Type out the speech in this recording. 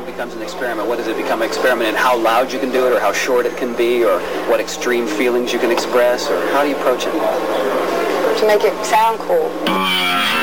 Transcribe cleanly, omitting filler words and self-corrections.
song becomes an experiment? What does it become an experiment in? How loud you can do it, or how short it can be, or what extreme feelings you can express, or how do you approach it? To make it sound cool.